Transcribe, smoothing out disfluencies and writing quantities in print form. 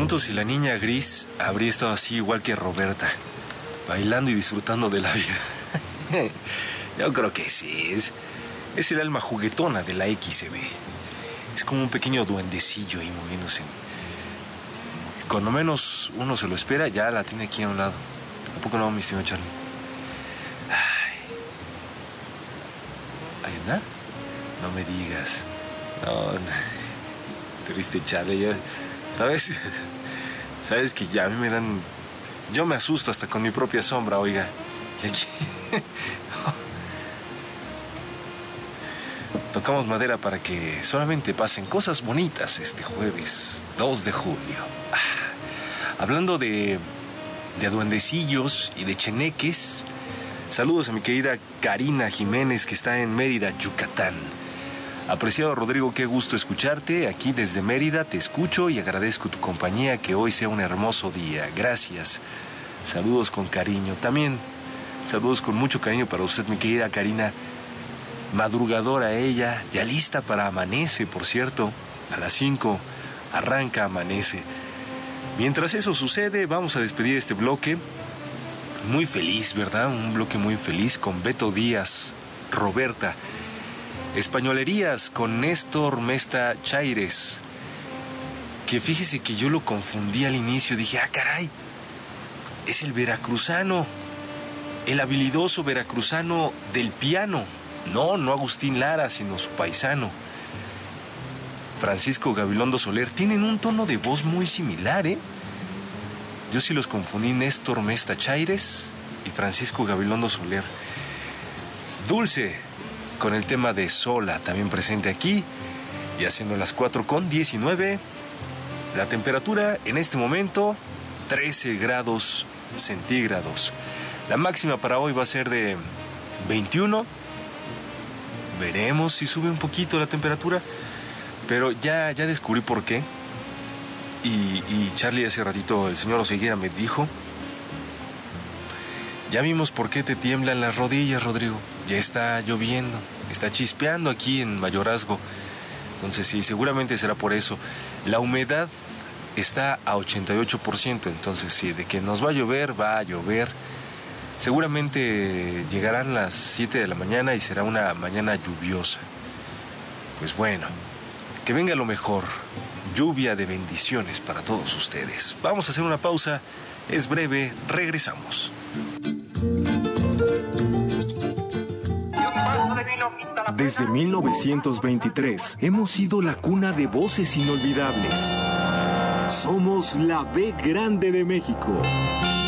pregunto si la niña gris habría estado así igual que Roberta, bailando y disfrutando de la vida. Yo creo que sí, es el alma juguetona de la XCB. Es como un pequeño duendecillo ahí moviéndose. Cuando menos uno se lo espera, ya la tiene aquí a un lado. ¿A poco no, mi señor Charlie? Ay. ¿Hay una? No me digas. No, triste Charlie, ya... ¿Sabes? Sabes que ya a mí me dan... Yo me asusto hasta con mi propia sombra, oiga. Y aquí... Tocamos madera para que solamente pasen cosas bonitas este jueves 2 de julio. Hablando de duendecillos y de cheneques, saludos a mi querida Karina Jiménez, que está en Mérida, Yucatán. Apreciado Rodrigo, qué gusto escucharte. Aquí desde Mérida te escucho y agradezco tu compañía, que hoy sea un hermoso día. Gracias. Saludos con cariño. También saludos con mucho cariño para usted, mi querida Karina. Madrugadora ella, ya lista para Amanece, por cierto. A las 5 arranca Amanece. Mientras eso sucede, vamos a despedir este bloque. Muy feliz, ¿verdad? Un bloque muy feliz con Beto Díaz, Roberta. Españolerías con Néstor Mesta Chaires. Que fíjese que yo lo confundí al inicio. Dije, caray, es el veracruzano. El habilidoso veracruzano del piano. No Agustín Lara, sino su paisano. Francisco Gabilondo Soler. Tienen un tono de voz muy similar, ¿eh? Yo sí los confundí, Néstor Mesta Chaires y Francisco Gabilondo Soler. Dulce, con el tema de Sola, también presente aquí, y haciendo las 4:19. La temperatura en este momento, 13 grados centígrados. La máxima para hoy va a ser de 21. Veremos si sube un poquito la temperatura, pero ya descubrí por qué. Y Charlie, hace ratito, el señor Oseguera me dijo, ya vimos por qué te tiemblan las rodillas, Rodrigo. Ya está lloviendo, está chispeando aquí en Mayorazgo. Entonces sí, seguramente será por eso. La humedad está a 88%, entonces sí, de que nos va a llover, va a llover. Seguramente llegarán las 7 de la mañana y será una mañana lluviosa. Pues bueno, que venga lo mejor. Lluvia de bendiciones para todos ustedes. Vamos a hacer una pausa, es breve, regresamos. Desde 1923 hemos sido la cuna de voces inolvidables. Somos la B Grande de México.